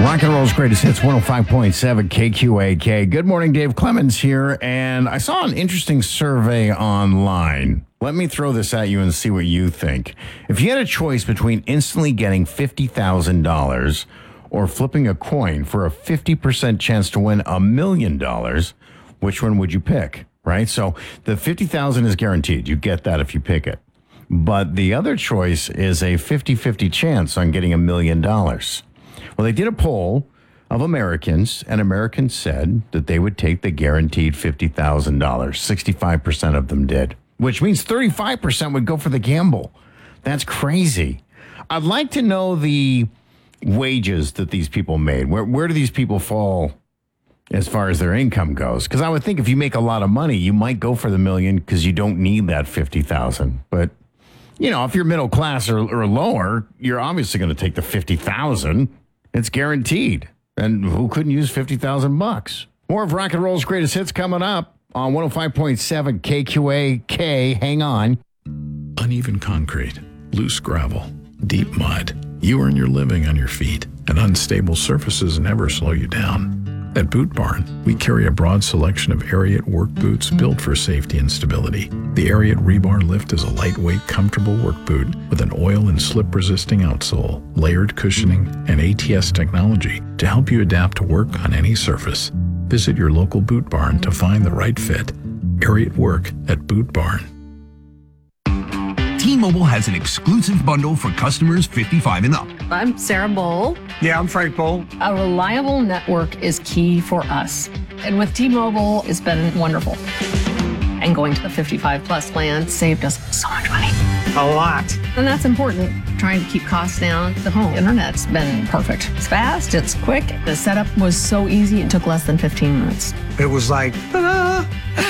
Rock and Roll's greatest hits, 105.7 KQAK. Good morning, Dave Clemens here, and I saw an interesting survey online. Let me throw this at you and see what you think. If you had a choice between instantly getting $50,000 or flipping a coin for a 50% chance to win $1 million, which one would you pick, right? So the $50,000 is guaranteed. You get that if you pick it. But the other choice is a 50-50 chance on getting $1 million. Well, they did a poll of Americans, and Americans said that they would take the guaranteed $50,000. 65% of them did, which means 35% would go for the gamble. That's crazy. I'd like to know the wages that these people made. Where do these people fall as far as their income goes? Because I would think if you make a lot of money, you might go for the million because you don't need that $50,000. But, you know, if you're middle class or lower, you're obviously going to take the $50,000. It's guaranteed. And who couldn't use $50,000? More of Rock and Roll's greatest hits coming up on 105.7 KQAK. Hang on. Uneven concrete, loose gravel, deep mud. You earn your living on your feet, and unstable surfaces never slow you down. At Boot Barn, we carry a broad selection of Ariat work boots built for safety and stability. The Ariat Rebar Lift is a lightweight, comfortable work boot with an oil and slip-resisting outsole, layered cushioning, and ATS technology to help you adapt to work on any surface. Visit your local Boot Barn to find the right fit. Ariat Work at Boot Barn. T-Mobile has an exclusive bundle for customers 55 and up. I'm Sarah Bowl. Yeah, I'm Frank Bowl. A reliable network is key for us. And with T-Mobile, it's been wonderful. And going to the 55 plus plan saved us so much money. A lot. And that's important. Trying to keep costs down. The home internet's been perfect. It's fast, it's quick. The setup was so easy, it took less than 15 minutes. It was like, ta-da!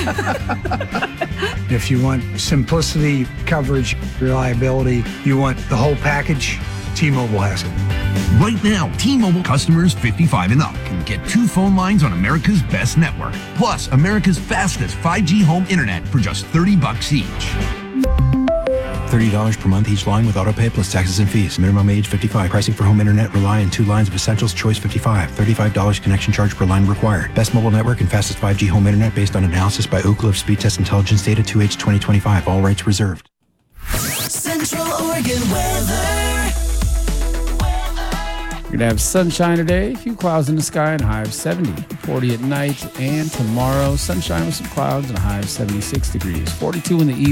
If you want simplicity, coverage, reliability, you want the whole package, T-Mobile has it. Right now, T-Mobile customers 55 and up can get 2 phone lines on America's best network, plus America's fastest 5G home internet for just $30 each. $30 per month each line with autopay plus taxes and fees. Minimum age 55. Pricing for home internet rely on 2 lines of Essentials Choice 55. $35 connection charge per line required. Best mobile network and fastest 5G home internet based on analysis by Ookla of Speed Test Intelligence data 2H 2025. All rights reserved. Central Oregon weather. We're going to have sunshine today, a few clouds in the sky and a high of 70, 40 at night, and tomorrow sunshine with some clouds and a high of 76 degrees, 42 in the evening.